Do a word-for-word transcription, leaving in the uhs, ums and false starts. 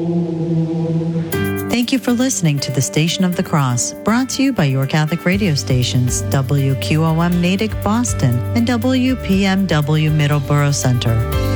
Thank you for listening to the Station of the Cross, brought to you by your Catholic radio stations, W Q O M Natick, Boston, and W P M W Middleborough Center.